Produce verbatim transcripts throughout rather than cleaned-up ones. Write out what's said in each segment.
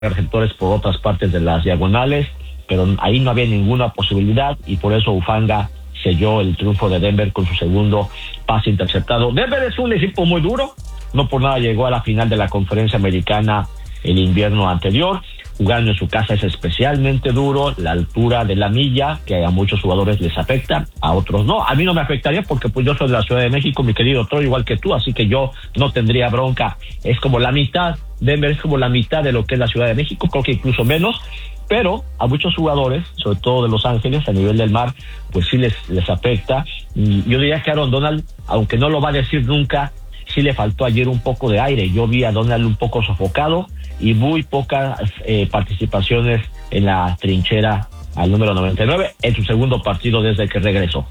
receptores por otras partes de las diagonales, pero ahí no había ninguna posibilidad y por eso Hufanga selló el triunfo de Denver con su segundo pase interceptado. Denver es un equipo muy duro, no por nada llegó a la final de la Conferencia Americana el invierno anterior. Jugando en su casa es especialmente duro, la altura de la milla, que a muchos jugadores les afecta, a otros no. A mí no me afectaría porque pues yo soy de la Ciudad de México, mi querido Troy, igual que tú, así que yo no tendría bronca. Es como la mitad, Denver es como la mitad de lo que es la Ciudad de México, creo que incluso menos, pero a muchos jugadores, sobre todo de Los Ángeles, a nivel del mar, pues sí les, les afecta. Y yo diría que Aaron Donald, aunque no lo va a decir nunca, sí le faltó ayer un poco de aire. Yo vi a Donald un poco sofocado y muy pocas eh, participaciones en la trinchera al número noventa y nueve en su segundo partido desde que regresó.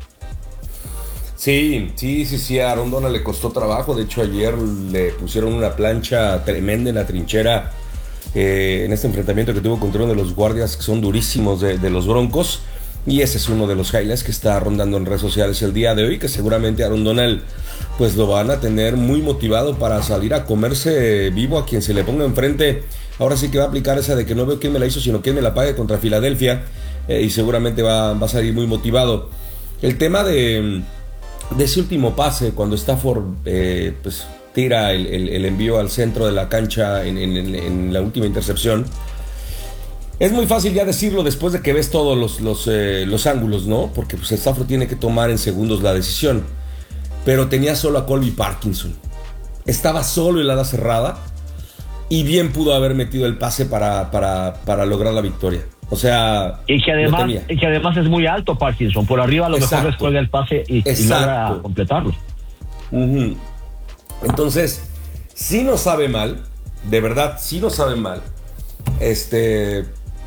Sí, sí, sí, sí, a Aaron Donald le costó trabajo. De hecho, ayer le pusieron una plancha tremenda en la trinchera eh, en este enfrentamiento que tuvo contra uno de los guardias que son durísimos de, de los Broncos. Y ese es uno de los highlights que está rondando en redes sociales el día de hoy, que seguramente Aaron Donald pues lo van a tener muy motivado para salir a comerse vivo a quien se le ponga enfrente. Ahora sí que va a aplicar esa de que no veo quién me la hizo, sino quién me la pague contra Filadelfia, eh, y seguramente va, va a salir muy motivado. El tema de, de ese último pase, cuando Stafford eh, pues tira el, el, el envío al centro de la cancha en, en, en la última intercepción, es muy fácil ya decirlo después de que ves todos los, los, eh, los ángulos, ¿no? Porque pues Stafford tiene que tomar en segundos la decisión. Pero tenía solo a Colby Parkinson. Estaba solo en la ala cerrada y bien pudo haber metido el pase para, para, para lograr la victoria. O sea, y que además y que además es muy alto Parkinson. Por arriba a lo Exacto. mejor descuelga el pase y, y logra completarlo. Uh-huh. Entonces, sí nos sabe mal, de verdad, sí nos sabe mal. Este...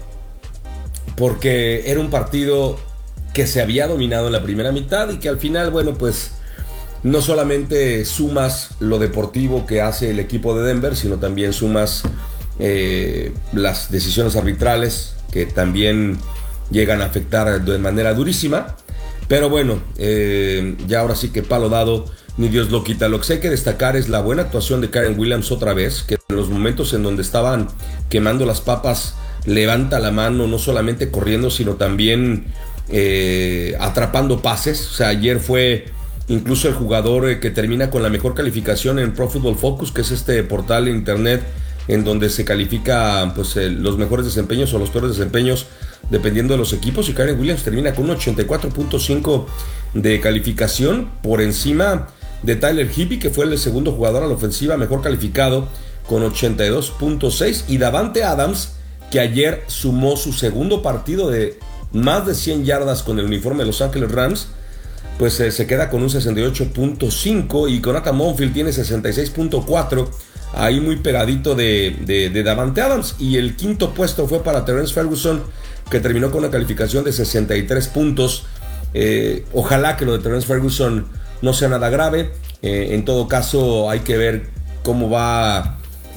porque era un partido que se había dominado en la primera mitad y que al final, bueno, pues no solamente sumas lo deportivo que hace el equipo de Denver, sino también sumas eh, las decisiones arbitrales que también llegan a afectar de manera durísima. Pero bueno, eh, ya ahora sí que palo dado, ni Dios lo quita. Lo que sí hay que destacar es la buena actuación de Kyren Williams otra vez, que en los momentos en donde estaban quemando las papas, levanta la mano, no solamente corriendo, sino también eh, atrapando pases. O sea, ayer fue incluso el jugador eh, que termina con la mejor calificación en Pro Football Focus, que es este portal de internet en donde se califica pues, eh, los mejores desempeños o los peores desempeños dependiendo de los equipos, y Kyren Williams termina con un ochenta y cuatro punto cinco de calificación por encima de Tyler Higbee, que fue el segundo jugador a la ofensiva mejor calificado con ochenta y dos punto seis, y Davante Adams, que ayer sumó su segundo partido de más de cien yardas con el uniforme de Los Ángeles Rams, pues eh, se queda con un sesenta y ocho punto cinco, y Jonathan Monfield tiene sesenta y seis punto cuatro, ahí muy pegadito de, de, de Davante Adams. Y el quinto puesto fue para Terrence Ferguson, que terminó con una calificación de sesenta y tres puntos. Eh, ojalá que lo de Terrence Ferguson no sea nada grave. Eh, en todo caso hay que ver cómo va a,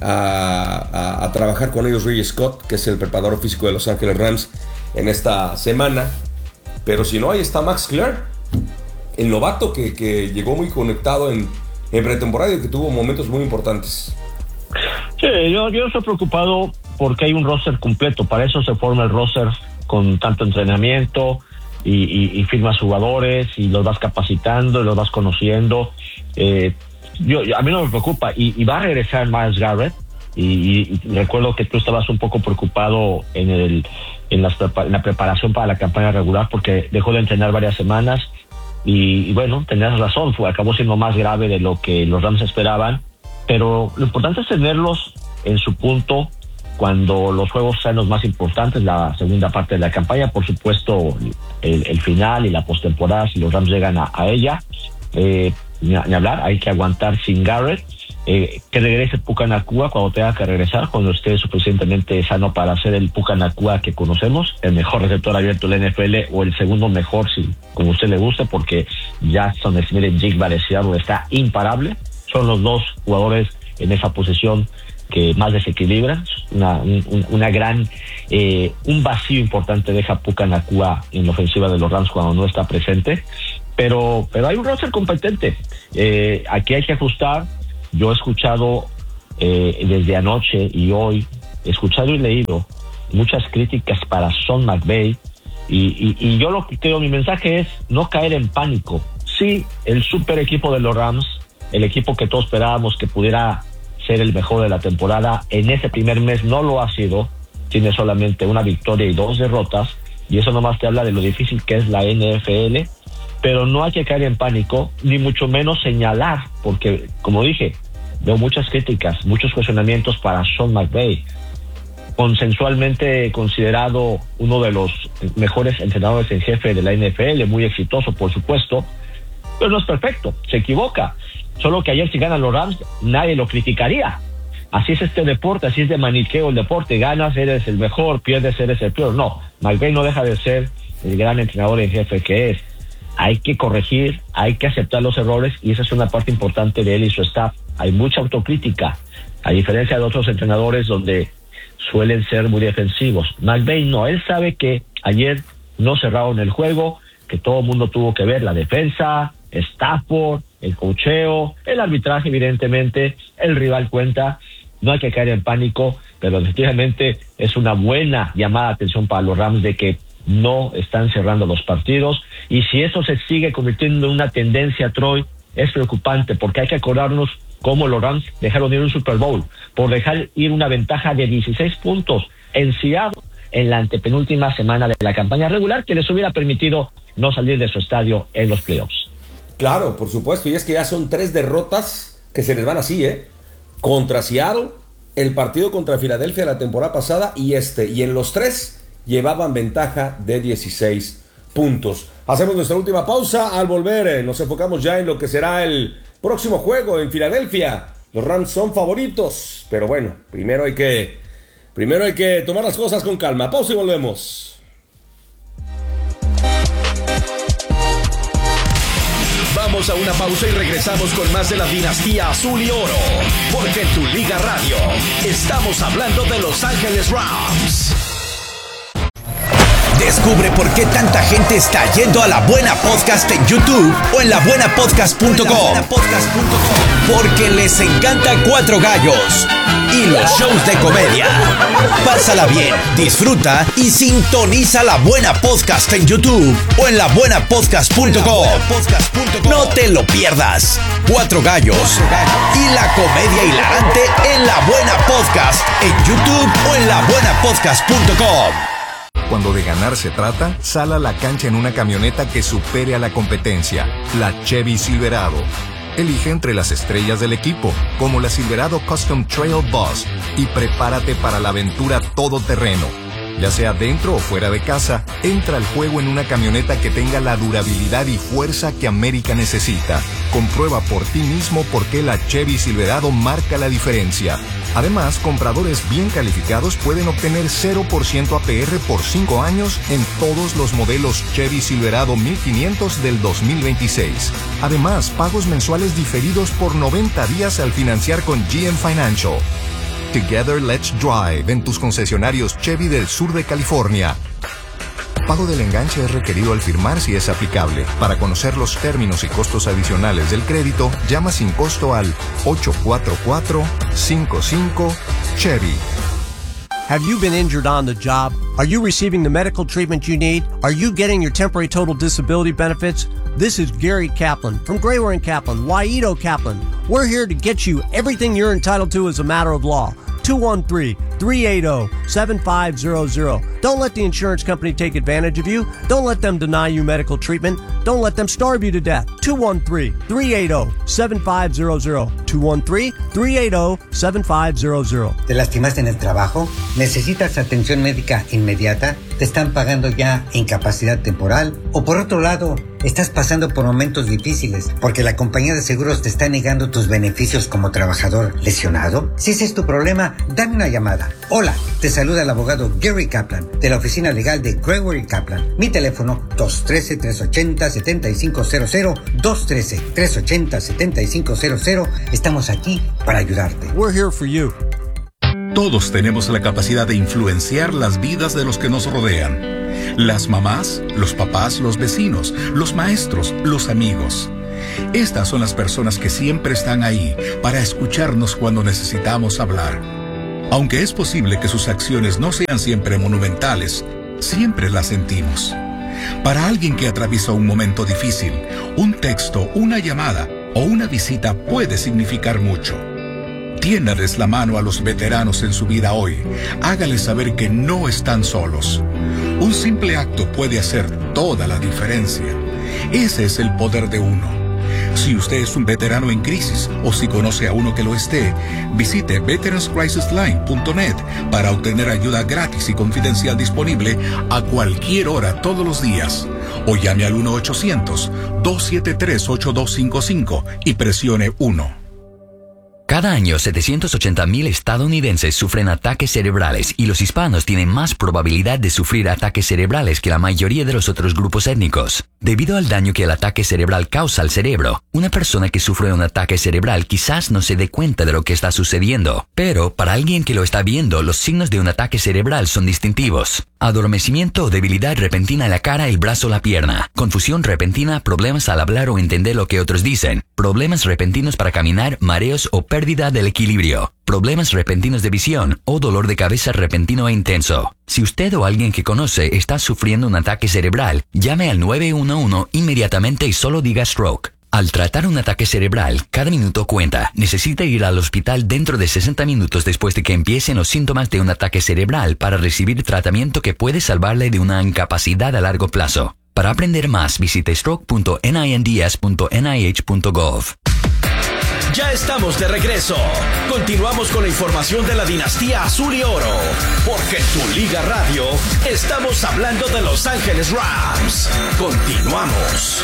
a, a trabajar con ellos Ray Scott, que es el preparador físico de Los Ángeles Rams, en esta semana. Pero si no, ahí está Max Clare, el novato que, que llegó muy conectado en, en pretemporada y que tuvo momentos muy importantes. Sí, yo, yo estoy preocupado porque hay un roster completo. Para eso se forma el roster con tanto entrenamiento y, y, y firmas jugadores y los vas capacitando y los vas conociendo. Eh, yo, a mí no me preocupa, y, y va a regresar Myles Garrett, y, y, y recuerdo que tú estabas un poco preocupado en, el, en, las, en la preparación para la campaña regular porque dejó de entrenar varias semanas y, y bueno, tenías razón, fue, acabó siendo más grave de lo que los Rams esperaban, pero lo importante es tenerlos en su punto cuando los juegos sean los más importantes, la segunda parte de la campaña, por supuesto el, el final y la postemporada si los Rams llegan a, a ella. Eh, ni, ni hablar, hay que aguantar sin Garrett, eh, que regrese Puka Nacua cuando tenga que regresar, cuando esté suficientemente sano para ser el Puka Nacua que conocemos, el mejor receptor abierto de la N F L o el segundo mejor, si como a usted le guste, porque Jackson Smith-Njigba de Seattle está imparable. Son los dos jugadores en esa posición que más desequilibran, una, un, una gran eh, un vacío importante deja Puka Nacua en la ofensiva de los Rams cuando no está presente, pero pero hay un roster competente. Eh, aquí hay que ajustar. Yo he escuchado eh, desde anoche y hoy escuchado y leído muchas críticas para Sean McVay, y, y, y yo lo que creo, mi mensaje es no caer en pánico. Sí, el super equipo de los Rams, el equipo que todos esperábamos que pudiera ser el mejor de la temporada, en ese primer mes no lo ha sido, tiene solamente una victoria y dos derrotas, y eso nomás te habla de lo difícil que es la N F L, pero no hay que caer en pánico, ni mucho menos señalar, porque, como dije, veo muchas críticas, muchos cuestionamientos para Sean McVay, consensualmente considerado uno de los mejores entrenadores en jefe de la N F L, muy exitoso, por supuesto, pero no es perfecto, se equivoca. Solo que ayer, si ganan los Rams, nadie lo criticaría. Así es este deporte, así es de maniqueo el deporte. Ganas, eres el mejor, pierdes, eres el peor. No, McVay no deja de ser el gran entrenador en jefe que es. Hay que corregir, hay que aceptar los errores, y esa es una parte importante de él y su staff. Hay mucha autocrítica, a diferencia de otros entrenadores donde suelen ser muy defensivos. McVay no, él sabe que ayer no cerraron el juego, que todo el mundo tuvo que ver, la defensa, Stafford, el coacheo, el arbitraje, evidentemente, el rival cuenta. No hay que caer en pánico, pero efectivamente es una buena llamada de atención para los Rams de que no están cerrando los partidos, y si eso se sigue convirtiendo en una tendencia, Troy, es preocupante, porque hay que acordarnos cómo los Rams dejaron ir un Super Bowl por dejar ir una ventaja de dieciséis puntos en Seattle en la antepenúltima semana de la campaña regular, que les hubiera permitido no salir de su estadio en los playoffs. Claro, por supuesto, y es que ya son tres derrotas que se les van así, ¿eh? Contra Seattle, el partido contra Filadelfia la temporada pasada y este, y en los tres llevaban ventaja de dieciséis puntos. Hacemos nuestra última pausa. Al volver eh, nos enfocamos ya en lo que será el próximo juego en Filadelfia. Los Rams son favoritos, pero bueno, primero hay que, primero hay que tomar las cosas con calma. Pausa y volvemos. Vamos a una pausa y regresamos con más de la dinastía azul y oro, porque en Tu Liga Radio estamos hablando de Los Ángeles Rams. Descubre por qué tanta gente está yendo a La Buena Podcast en YouTube o en la buena podcast punto com. Porque les encanta Cuatro Gallos y los shows de comedia. Pásala bien, disfruta y sintoniza La Buena Podcast en YouTube o en la buena podcast punto com. No te lo pierdas. Cuatro Gallos y la comedia hilarante en La Buena Podcast en YouTube o en la buena podcast punto com. Cuando de ganar se trata, sal a la cancha en una camioneta que supere a la competencia, la Chevy Silverado. Elige entre las estrellas del equipo, como la Silverado Custom Trail Bus, y prepárate para la aventura todoterreno. Ya sea dentro o fuera de casa, entra al juego en una camioneta que tenga la durabilidad y fuerza que América necesita. Comprueba por ti mismo por qué la Chevy Silverado marca la diferencia. Además, compradores bien calificados pueden obtener cero por ciento A P R por cinco años en todos los modelos Chevy Silverado mil quinientos del dos mil veintiséis. Además, pagos mensuales diferidos por noventa días al financiar con G M Financial. Together Let's Drive en tus concesionarios Chevy del sur de California. Pago del enganche es requerido al firmar si es aplicable. Para conocer los términos y costos adicionales del crédito, llama sin costo al ocho cuatro cuatro, cinco cinco, Chevy. Have you been injured on the job? Are you receiving the medical treatment you need? Are you getting your temporary total disability benefits? This is Gary Kaplan from Grayware and Kaplan, Waito Kaplan. We're here to get you everything you're entitled to as a matter of law. two one three, three eight zero, seven five zero zero. Don't let the insurance company take advantage of you. Don't let them deny you medical treatment. Don't let them starve you to death. two one three, three eight zero, seven five zero zero. two one three, three eight zero, seven five zero zero. ¿Te lastimaste en el trabajo? ¿Necesitas atención médica inmediata? ¿Te están pagando ya incapacidad temporal? ¿O por otro lado, estás pasando por momentos difíciles porque la compañía de seguros te está negando tus beneficios como trabajador lesionado? Si ese es tu problema, dame una llamada. Hola, te saluda el abogado Gary Kaplan de la oficina legal de Grayware y Kaplan. Mi teléfono dos uno tres, tres ocho cero, siete cinco cero cero, dos uno tres, tres ocho cero, siete cinco cero cero. Estamos aquí para ayudarte. We're here for you. Todos tenemos la capacidad de influenciar las vidas de los que nos rodean. Las mamás, los papás, los vecinos, los maestros, los amigos. Estas son las personas que siempre están ahí para escucharnos cuando necesitamos hablar. Aunque es posible que sus acciones no sean siempre monumentales, siempre las sentimos. Para alguien que atraviesa un momento difícil, un texto, una llamada o una visita puede significar mucho. Tiéndales la mano a los veteranos en su vida hoy. Hágales saber que no están solos. Un simple acto puede hacer toda la diferencia. Ese es el poder de uno. Si usted es un veterano en crisis o si conoce a uno que lo esté, visite veterans crisis line punto net para obtener ayuda gratis y confidencial disponible a cualquier hora todos los días. O llame al uno ochocientos, dos siete tres, ocho dos cinco cinco y presione uno. Cada año, setecientos ochenta mil estadounidenses sufren ataques cerebrales y los hispanos tienen más probabilidad de sufrir ataques cerebrales que la mayoría de los otros grupos étnicos. Debido al daño que el ataque cerebral causa al cerebro, una persona que sufre un ataque cerebral quizás no se dé cuenta de lo que está sucediendo, pero para alguien que lo está viendo, los signos de un ataque cerebral son distintivos. Adormecimiento o debilidad repentina en la cara, el brazo o la pierna. Confusión repentina, problemas al hablar o entender lo que otros dicen. Problemas repentinos para caminar, mareos o pérdida del equilibrio. Problemas repentinos de visión o dolor de cabeza repentino e intenso. Si usted o alguien que conoce está sufriendo un ataque cerebral, llame al nueve uno uno inmediatamente y solo diga stroke. Al tratar un ataque cerebral, cada minuto cuenta. Necesita ir al hospital dentro de sesenta minutos después de que empiecen los síntomas de un ataque cerebral para recibir tratamiento que puede salvarle de una incapacidad a largo plazo. Para aprender más, visite stroke punto ninds punto n i h punto gov. Ya estamos de regreso. Continuamos con la información de la dinastía Azul y Oro, porque en Tu Liga Radio estamos hablando de Los Ángeles Rams. Continuamos.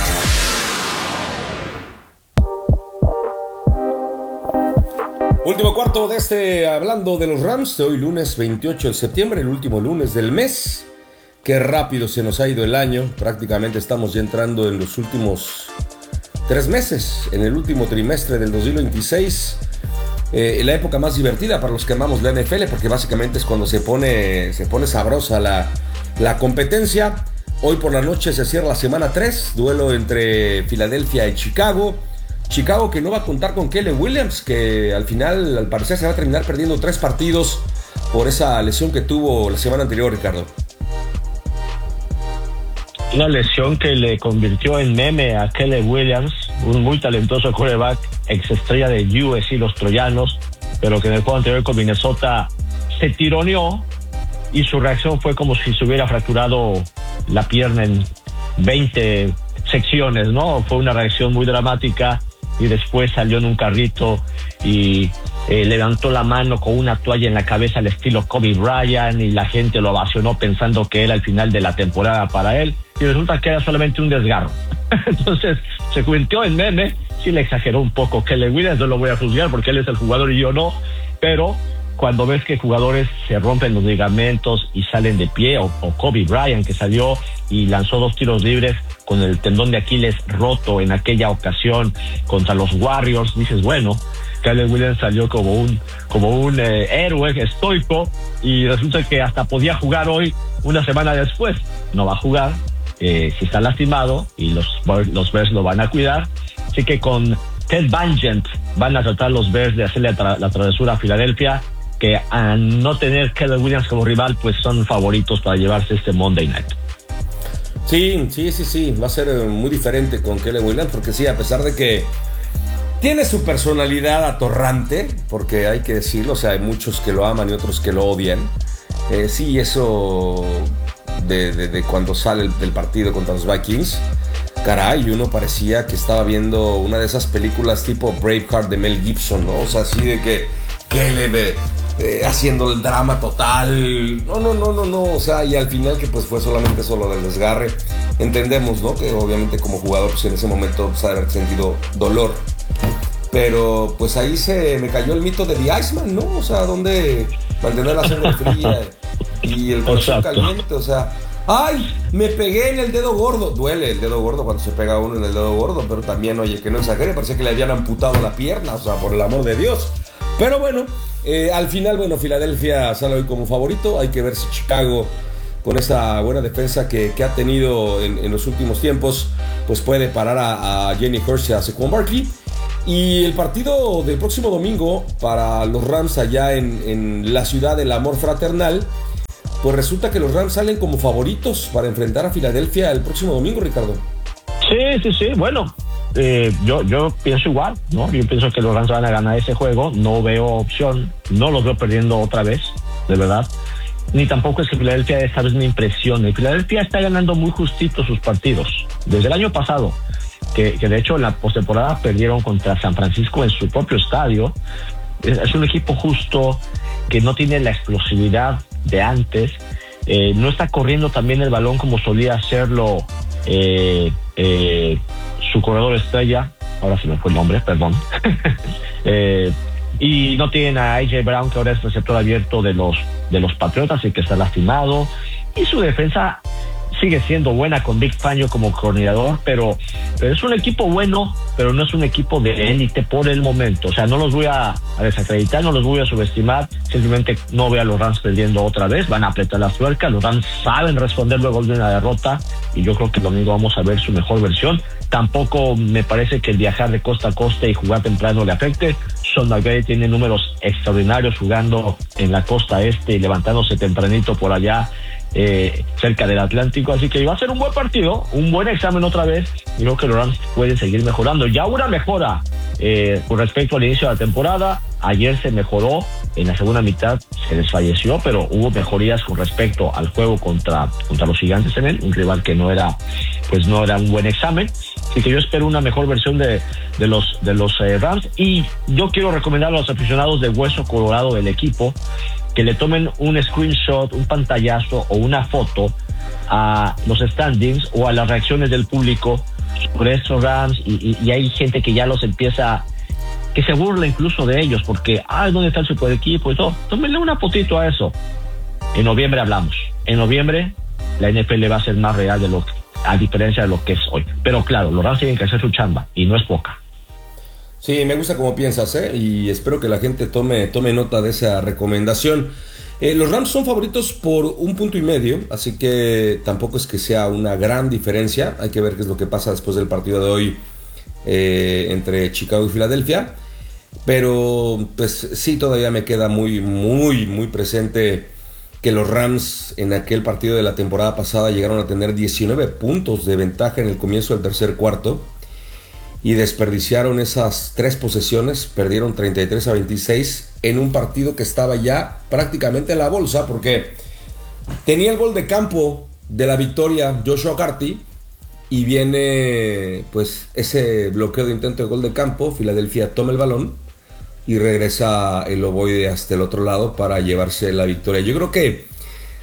Último cuarto de este Hablando de los Rams de hoy, lunes veintiocho de septiembre, el último lunes del mes. Qué rápido se nos ha ido el año. Prácticamente estamos ya entrando en los últimos tres meses, en el último trimestre del dos mil veintiséis. Eh, la época más divertida para los que amamos la N F L, porque básicamente es cuando se pone, se pone sabrosa la, la competencia. Hoy por la noche se cierra la semana tres, duelo entre Filadelfia y Chicago. Chicago que no va a contar con Caleb Williams, que al final, al parecer, se va a terminar perdiendo tres partidos por esa lesión que tuvo la semana anterior, Ricardo. Una lesión que le convirtió en meme a Caleb Williams, un muy talentoso quarterback, ex estrella de U S C, los troyanos, pero que en el juego anterior con Minnesota se tironeó y su reacción fue como si se hubiera fracturado la pierna en veinte secciones, ¿no? Fue una reacción muy dramática y después salió en un carrito y eh, levantó la mano con una toalla en la cabeza al estilo Kobe Bryant y la gente lo ovacionó pensando que era el final de la temporada para él y resulta que era solamente un desgarro. Entonces se convirtió en meme. Sí le exageró un poco Caleb Williams, no lo voy a juzgar porque él es el jugador y yo no, pero cuando ves que jugadores se rompen los ligamentos y salen de pie, o, o Kobe Bryant que salió y lanzó dos tiros libres con el tendón de Aquiles roto en aquella ocasión contra los Warriors, dices, bueno, Caleb Williams salió como un como un eh, héroe estoico y resulta que hasta podía jugar hoy una semana después. No va a jugar, eh, si está lastimado y los, los Bears lo van a cuidar, así que con Ted Bangent van a tratar los Bears de hacerle la, tra- la travesura a Filadelfia, que a no tener Caleb Williams como rival, pues son favoritos para llevarse este Monday Night. Sí, sí, sí, sí, va a ser muy diferente con Caleb Williams, porque sí, a pesar de que tiene su personalidad atorrante, porque hay que decirlo, o sea, hay muchos que lo aman y otros que lo odian. Eh, sí, eso de, de, de cuando sale el, del partido contra los Vikings, caray, uno parecía que estaba viendo una de esas películas tipo Braveheart de Mel Gibson, ¿no? O sea, así de que Caleb eh, haciendo el drama total. No, no, no, no, no. O sea, y al final que pues fue solamente solo del desgarre. Entendemos, ¿no? Que obviamente como jugador pues en ese momento pues, haber sentido dolor. Pero pues ahí se me cayó el mito de The Iceman, ¿no? O sea, donde mantener la sangre fría y el corazón caliente, o sea, ¡ay! Me pegué en el dedo gordo. Duele el dedo gordo cuando se pega uno en el dedo gordo, pero también, oye, que no exagere, parecía que le habían amputado la pierna, o sea, por el amor de Dios. Pero bueno, eh, al final, bueno, Filadelfia sale hoy como favorito. Hay que ver si Chicago, con esa buena defensa que, que ha tenido en, en los últimos tiempos, pues puede parar a, a Jenny Hurst y a Saquon Barkley. Y el partido del próximo domingo para los Rams allá en, en la ciudad del amor fraternal, pues resulta que los Rams salen como favoritos para enfrentar a Filadelfia el próximo domingo, Ricardo. Sí, sí, sí, bueno, eh, yo, yo pienso igual, ¿no? Yo pienso que los Rams van a ganar ese juego, no veo opción, no los veo perdiendo otra vez, de verdad. Ni tampoco es que Filadelfia esta vez me impresione. Filadelfia está ganando muy justito sus partidos, desde el año pasado. Que, que de hecho en la postemporada perdieron contra San Francisco en su propio estadio. Es, es un equipo justo, que no tiene la explosividad de antes, eh, no está corriendo también el balón como solía hacerlo eh, eh, su corredor estrella, ahora se me fue el nombre, perdón. eh, y no tienen a A J Brown, que ahora es receptor abierto de los, de los Patriotas y que está lastimado, y su defensa sigue siendo buena con Vic Fangio como coordinador, pero, pero es un equipo bueno, pero no es un equipo de élite por el momento. O sea, no los voy a, a desacreditar, no los voy a subestimar, simplemente no veo a los Rams perdiendo otra vez, van a apretar la tuerca, los Rams saben responder luego de una derrota, y yo creo que el domingo vamos a ver su mejor versión. Tampoco me parece que el viajar de costa a costa y jugar temprano le afecte. Sean McVay tiene números extraordinarios jugando en la costa este y levantándose tempranito por allá, Eh, cerca del Atlántico, así que va a ser un buen partido, un buen examen otra vez, y creo que los Rams pueden seguir mejorando. Ya una mejora eh, con respecto al inicio de la temporada, ayer se mejoró, en la segunda mitad se desfalleció, pero hubo mejorías con respecto al juego contra, contra los Gigantes en él, un rival que no era, pues no era un buen examen, así que yo espero una mejor versión de, de los, de los eh, Rams, y yo quiero recomendar a los aficionados de Hueso Colorado del equipo que le tomen un screenshot, un pantallazo o una foto a los standings o a las reacciones del público sobre estos Rams, y, y, y hay gente que ya los empieza, que se burla incluso de ellos, porque, ah, ¿dónde está el super equipo? Y todo. Tómenle una fotito a eso. En noviembre hablamos. En noviembre la N F L va a ser más real de lo que, a diferencia de lo que es hoy. Pero claro, los Rams tienen que hacer su chamba, y no es poca. Sí, me gusta cómo piensas, ¿eh? Y espero que la gente tome, tome nota de esa recomendación. Eh, los Rams son favoritos por un punto y medio, así que tampoco es que sea una gran diferencia. Hay que ver qué es lo que pasa después del partido de hoy eh, entre Chicago y Filadelfia. Pero pues sí, todavía me queda muy, muy, muy presente que los Rams en aquel partido de la temporada pasada llegaron a tener diecinueve puntos de ventaja en el comienzo del tercer cuarto. Y desperdiciaron esas tres posesiones, perdieron treinta y tres a veintiséis en un partido que estaba ya prácticamente en la bolsa, porque tenía el gol de campo de la victoria Joshua Carty, y viene pues ese bloqueo de intento de gol de campo. Filadelfia toma el balón y regresa el ovoide hasta el otro lado para llevarse la victoria. Yo creo que,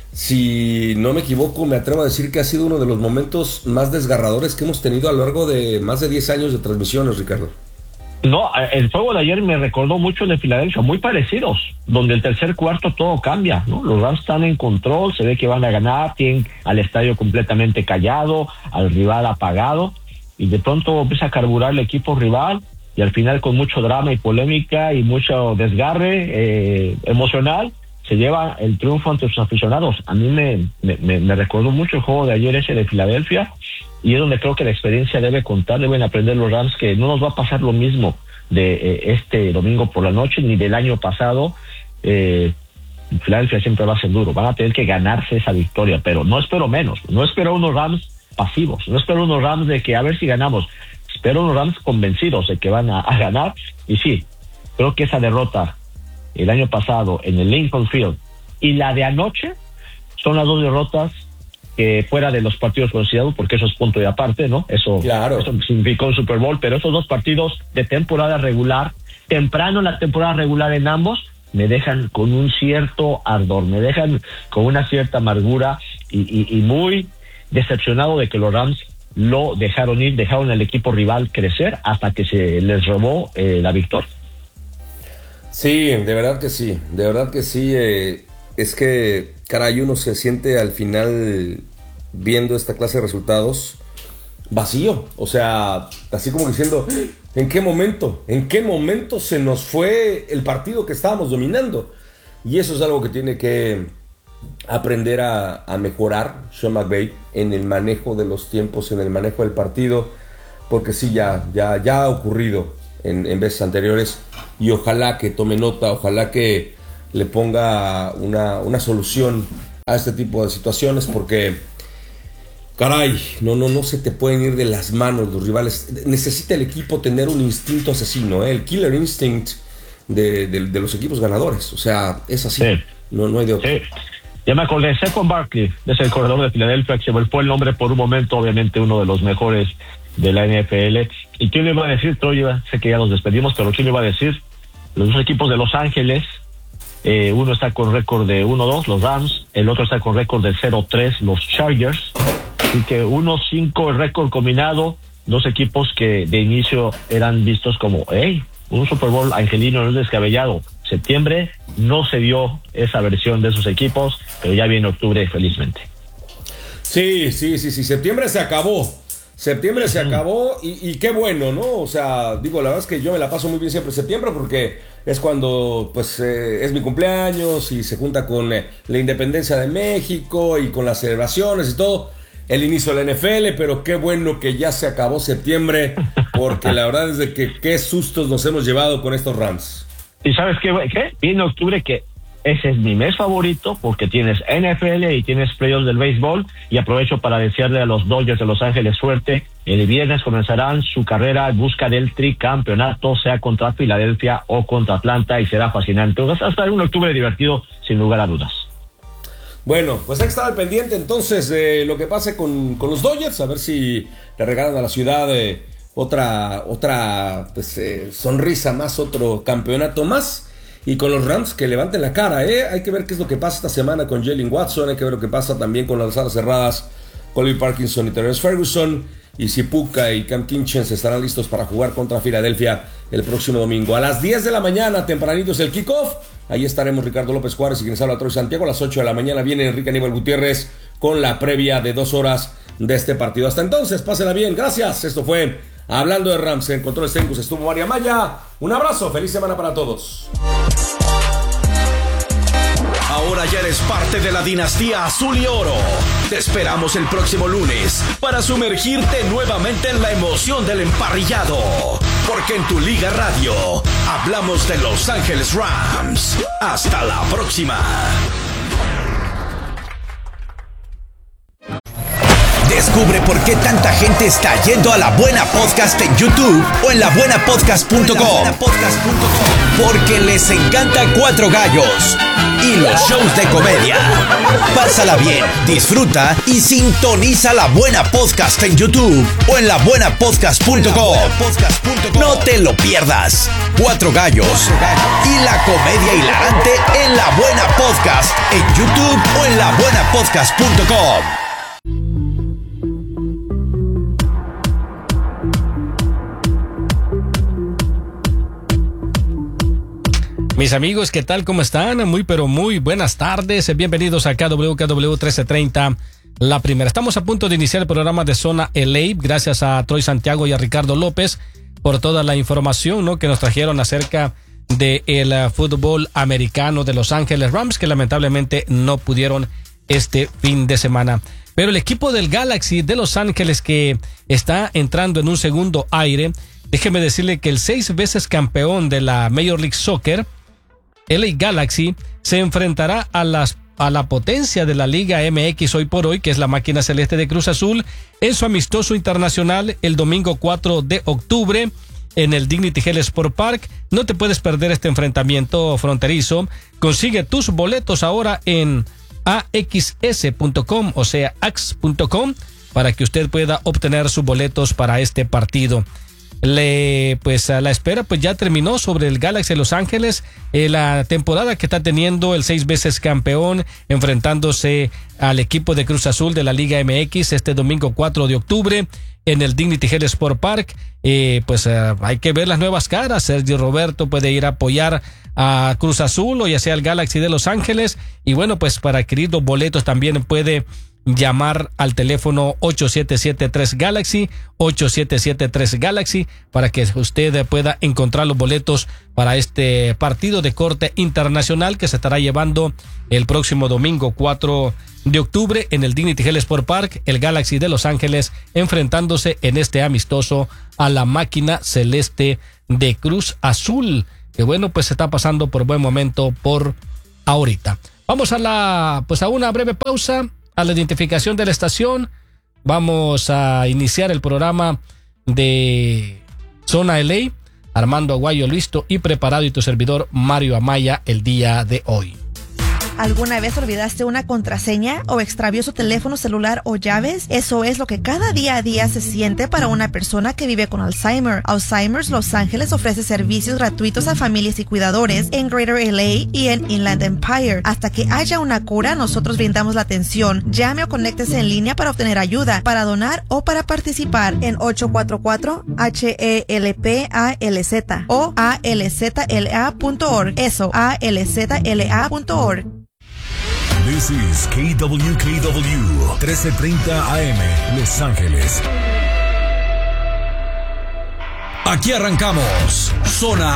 si no me equivoco, me atrevo a decir que ha sido uno de los momentos más desgarradores que hemos tenido a lo largo de más de diez años de transmisiones, Ricardo. No, el juego de ayer me recordó mucho el de Filadelfia, muy parecidos, donde el tercer cuarto todo cambia, ¿no? Los Rams están en control, se ve que van a ganar, tienen al estadio completamente callado, al rival apagado, y de pronto empieza a carburar el equipo rival, y al final, con mucho drama y polémica y mucho desgarre eh, emocional, se lleva el triunfo ante sus aficionados. A mí me, me, me recordó mucho el juego de ayer ese de Filadelfia, y es donde creo que la experiencia debe contar, deben aprender los Rams que no nos va a pasar lo mismo de eh, este domingo por la noche ni del año pasado. eh, Filadelfia siempre va a ser duro, van a tener que ganarse esa victoria, pero no espero menos, no espero unos Rams pasivos, no espero unos Rams de que a ver si ganamos, espero unos Rams convencidos de que van a, a ganar. Y sí, creo que esa derrota el año pasado en el Lincoln Field y la de anoche son las dos derrotas que, fuera de los partidos considerados, porque eso es punto y aparte, ¿no? Eso, claro. Eso significó un Super Bowl, pero esos dos partidos de temporada regular, temprano en la temporada regular en ambos, me dejan con un cierto ardor, me dejan con una cierta amargura, y, y, y muy decepcionado de que los Rams lo dejaron ir, dejaron al equipo rival crecer hasta que se les robó eh, la victoria. Sí, de verdad que sí, de verdad que sí. Eh, es que, caray, uno se siente al final, viendo esta clase de resultados, vacío. O sea, así como diciendo, ¿en qué momento? ¿En qué momento se nos fue el partido que estábamos dominando? Y eso es algo que tiene que aprender a, a mejorar Sean McVay en el manejo de los tiempos, en el manejo del partido, porque sí, ya, ya, ya ha ocurrido en, en veces anteriores, y ojalá que tome nota, ojalá que le ponga una, una solución a este tipo de situaciones, porque caray, no, no, no se te pueden ir de las manos los rivales. Necesita el equipo tener un instinto asesino, ¿eh? El killer instinct de, de, de los equipos ganadores. O sea, es así. Sí. No, no hay de otro. Sí. Ya me acordé, Saquon Barkley, es el corredor de Filadelfia, que se volvió el nombre por un momento, obviamente uno de los mejores de la N F L. ¿Y quién le iba a decir, Troy? Sé que ya nos despedimos, pero ¿quién le iba a decir? Los dos equipos de Los Ángeles, eh, uno está con récord de uno dos, los Rams, el otro está con récord de cero tres, los Chargers. Así que uno cinco el récord combinado, dos equipos que de inicio eran vistos como, hey, un Super Bowl angelino, no es descabellado. Septiembre no se dio esa versión de esos equipos, pero ya viene octubre, felizmente. Sí, sí, sí, sí, septiembre se acabó. Septiembre se acabó y, y qué bueno, ¿no? O sea, digo, la verdad es que yo me la paso muy bien siempre en septiembre porque es cuando, pues, eh, es mi cumpleaños y se junta con eh, la independencia de México y con las celebraciones y todo. El inicio de la N F L, pero qué bueno que ya se acabó septiembre, porque la verdad es de que qué sustos nos hemos llevado con estos Rams. ¿Y sabes qué? ¿Qué? Viene octubre, que ese es mi mes favorito, porque tienes N F L y tienes playoffs del béisbol, y aprovecho para desearle a los Dodgers de Los Ángeles suerte. El viernes comenzarán su carrera en busca del tricampeonato, sea contra Filadelfia o contra Atlanta, y será fascinante. Va a estar un octubre divertido, sin lugar a dudas. Bueno, pues hay que estar al pendiente entonces de lo que pase con, con los Dodgers, a ver si le regalan a la ciudad eh, otra, otra pues, eh, sonrisa más, otro campeonato más. Y con los Rams que levanten la cara, ¿eh? Hay que ver qué es lo que pasa esta semana con Jalen Watson, hay que ver lo que pasa también con las alas cerradas, Colby Parkinson y Terrence Ferguson, y si Puka y Cam Kinchens estarán listos para jugar contra Filadelfia el próximo domingo. A las diez de la mañana, tempranito es el kickoff. Ahí estaremos Ricardo López Juárez y quien les habla, Troy Santiago. A las ocho de la mañana viene Enrique Aníbal Gutiérrez con la previa de dos horas de este partido. Hasta entonces, pásela bien, gracias. Esto fue Hablando de Rams. En controles técnicos estuvo María Maya. Un abrazo, feliz semana para todos. Ahora ya eres parte de la dinastía Azul y Oro. Te esperamos el próximo lunes para sumergirte nuevamente en la emoción del emparrillado. Porque en tu Liga Radio hablamos de Los Ángeles Rams. Hasta la próxima. Descubre por qué tanta gente está yendo a La Buena Podcast en YouTube o en la buena podcast punto com. Porque les encanta Cuatro Gallos y los shows de comedia. Pásala bien, disfruta y sintoniza La Buena Podcast en YouTube o en la buena podcast punto com. No te lo pierdas. Cuatro Gallos y la comedia hilarante en La Buena Podcast en YouTube o en la buena podcast punto com. Mis amigos, ¿qué tal? ¿Cómo están? Muy, pero muy buenas tardes. Bienvenidos a K W K W trece treinta, La Primera. Estamos a punto de iniciar el programa de Zona L A. Gracias a Troy Santiago y a Ricardo López por toda la información, ¿no?, que nos trajeron acerca del uh, fútbol americano de Los Ángeles Rams, que lamentablemente no pudieron este fin de semana. Pero el equipo del Galaxy de Los Ángeles, que está entrando en un segundo aire, déjeme decirle que el seis veces campeón de la Major League Soccer, L A Galaxy, se enfrentará a las a la potencia de la Liga M X hoy por hoy, que es la máquina celeste de Cruz Azul, en su amistoso internacional el domingo cuatro de octubre en el Dignity Health Sport Park. No te puedes perder este enfrentamiento fronterizo. Consigue tus boletos ahora en A X S punto com, o sea, A X punto com, para que usted pueda obtener sus boletos para este partido. Le, pues a la espera pues ya terminó sobre el Galaxy de Los Ángeles, eh, la temporada que está teniendo el seis veces campeón, enfrentándose al equipo de Cruz Azul de la Liga M X este domingo cuatro de octubre en el Dignity Health Sport Park. Eh, pues uh, hay que ver las nuevas caras. Sergio Roberto puede ir a apoyar a Cruz Azul o ya sea el Galaxy de Los Ángeles, y bueno, pues para adquirir los boletos también puede llamar al teléfono ocho siete siete tres Galaxy, ocho siete siete tres Galaxy, para que usted pueda encontrar los boletos para este partido de corte internacional que se estará llevando el próximo domingo cuatro de octubre en el Dignity Health Sport Park, el Galaxy de Los Ángeles, enfrentándose en este amistoso a la máquina celeste de Cruz Azul, que bueno, pues se está pasando por buen momento por ahorita. Vamos a la, pues a una breve pausa, a la identificación de la estación. Vamos a iniciar el programa de Zona L A. Armando Aguayo listo y preparado, y tu servidor Mario Amaya el día de hoy. ¿Alguna vez olvidaste una contraseña o extravió su teléfono celular o llaves? Eso es lo que cada día a día se siente para una persona que vive con Alzheimer. Alzheimer's Los Ángeles ofrece servicios gratuitos a familias y cuidadores en Greater L A y en Inland Empire. Hasta que haya una cura, nosotros brindamos la atención. Llame o conéctese en línea para obtener ayuda, para donar o para participar en ocho cuatro cuatro H E L P A L Z o A L Z L A punto org. Eso, A L Z L A punto org. This is K W K W trece treinta A M Los Ángeles. Aquí arrancamos Zona